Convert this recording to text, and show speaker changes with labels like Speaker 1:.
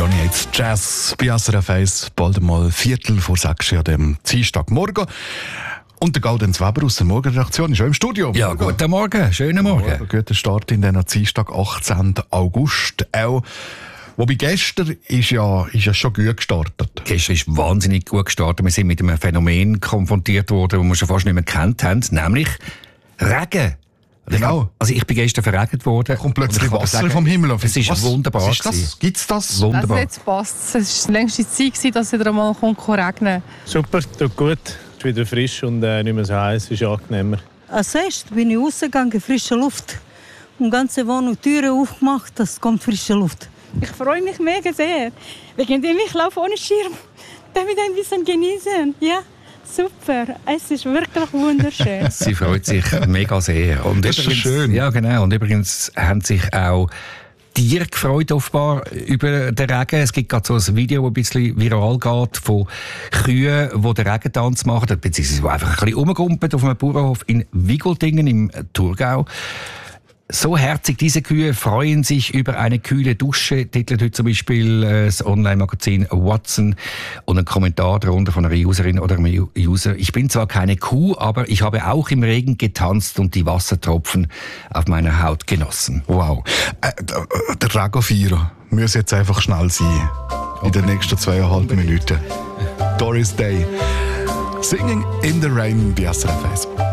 Speaker 1: Johnny Hates Jazz bei SRF 1, bald einmal 5:45 an dem Dienstagmorgen. Und der Gaudenz Weber aus der Morgenredaktion ist auch im Studio.
Speaker 2: Ja, guten Morgen, schönen Morgen.
Speaker 1: Guter Start in den Dienstag, 18. August. Auch, wobei gestern ist ja schon gut gestartet.
Speaker 2: Gestern ist wahnsinnig gut gestartet. Wir sind mit einem Phänomen konfrontiert worden, das wir schon fast nicht mehr gekannt haben, nämlich Regen.
Speaker 1: Genau.
Speaker 2: Ich bin gestern verregnet worden.
Speaker 1: Kommt plötzlich Wasser vom Himmel auf.
Speaker 2: Es ist wunderbar.
Speaker 1: Was ist das? Gibt's das?
Speaker 2: Wunderbar.
Speaker 3: Also jetzt passt es. Es war die längste Zeit, dass es wieder einmal regnen kann.
Speaker 4: Super, tut gut. Es ist wieder frisch und nicht mehr so heiß, ist angenehmer.
Speaker 5: Als erstes bin ich rausgegangen, frische Luft. Und die ganze Wohnung Türen aufgemacht, es kommt frische Luft.
Speaker 6: Ich freue mich mega sehr. Wegen dem ich laufe ohne Schirm. Damit ein bisschen genießen. Ja, super. Es ist wirklich wunderschön.
Speaker 2: Sie freut sich mega sehr. Und
Speaker 1: das ist schön.
Speaker 2: Ja, genau. Und übrigens haben sich auch Tiere gefreut offenbar über den Regen. Es gibt gerade so ein Video, das ein bisschen viral geht, von Kühen, die den Regentanz machen, beziehungsweise die einfach ein bisschen rumgumpeln auf einem Bauernhof in Wigoltingen im Thurgau. So herzig, diese Kühe freuen sich über eine kühle Dusche, titelt heute zum Beispiel das Online-Magazin Watson und ein Kommentar darunter von einer Userin oder einem User. Ich bin zwar keine Kuh, aber ich habe auch im Regen getanzt und die Wassertropfen auf meiner Haut genossen.
Speaker 1: Wow. Der Regenfeier muss jetzt einfach schnell sein. In den nächsten 2,5 Minuten. Doris Day. Singing in the Rain bei SRF 1.